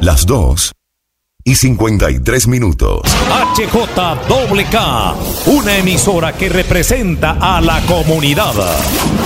Las 2:53. HJWK, una emisora que representa a la comunidad.